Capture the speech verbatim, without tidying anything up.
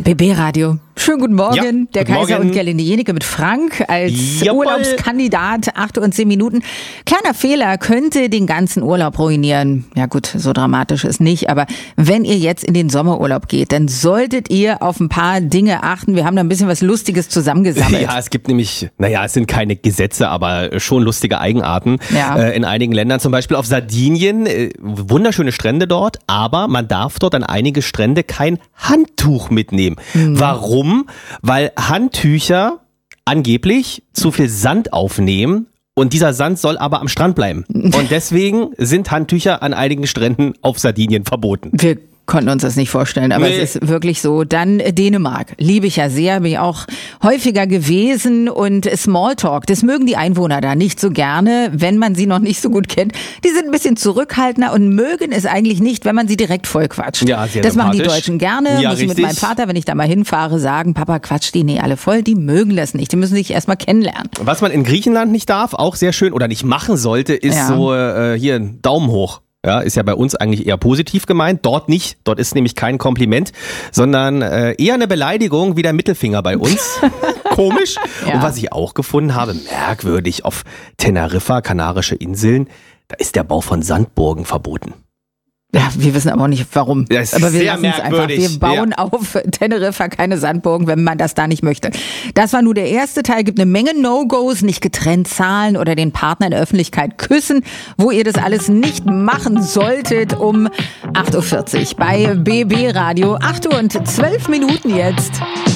B B-Radio. Schönen guten Morgen, Ja, der guten Kaiser Morgen. und Gerlinde Jenecke mit Frank als Jawohl. Urlaubskandidat, acht und zehn Minuten. Kleiner Fehler könnte den ganzen Urlaub ruinieren. Ja gut, so dramatisch ist nicht, aber wenn ihr jetzt in den Sommerurlaub geht, dann solltet ihr auf ein paar Dinge achten. Wir haben da ein bisschen was Lustiges zusammengesammelt. Ja, es gibt nämlich, naja, es sind keine Gesetze, aber schon lustige Eigenarten Ja. äh, in einigen Ländern. Zum Beispiel auf Sardinien, äh, wunderschöne Strände dort, aber man darf dort an einige Strände kein Handtuch mitnehmen. Mhm. Warum? Weil Handtücher angeblich zu viel Sand aufnehmen. Und dieser Sand soll aber am Strand bleiben. Und deswegen sind Handtücher an einigen Stränden auf Sardinien verboten. Wir konnten uns das nicht vorstellen, aber Nee. es ist wirklich so. Dann Dänemark, liebe ich ja sehr, bin ich auch häufiger gewesen, und Smalltalk, das mögen die Einwohner da nicht so gerne, wenn man sie noch nicht so gut kennt. Die sind ein bisschen zurückhaltender und mögen es eigentlich nicht, wenn man sie direkt vollquatscht. Ja, sehr das machen die sympathisch. Deutschen gerne. Ja, Muss ich mit richtig. meinem Vater, wenn ich da mal hinfahre, sagen, Papa, quatscht die nee alle voll. Die mögen das nicht. Die müssen sich erstmal kennenlernen. Was man in Griechenland nicht darf, auch sehr schön, oder nicht machen sollte, ist Ja. so äh, hier ein Daumen hoch. Ja, ist ja bei uns eigentlich eher positiv gemeint. Dort nicht. Dort ist nämlich kein Kompliment, sondern äh, eher eine Beleidigung wie der Mittelfinger bei uns. Komisch. Ja. Und was ich auch gefunden habe, merkwürdig, auf Teneriffa, Kanarische Inseln, da ist der Bau von Sandburgen verboten. Ja, wir wissen aber auch nicht, warum. Das ist aber wir sehr lassen es einfach. merkwürdig. Wir bauen auf Teneriffa keine Sandburgen, wenn man das da nicht möchte. Das war nur der erste Teil. Gibt eine Menge No-Gos, nicht getrennt zahlen oder den Partner in der Öffentlichkeit küssen, wo ihr das alles nicht machen solltet um acht Uhr vierzig bei B B Radio. acht Uhr und zwölf Minuten jetzt.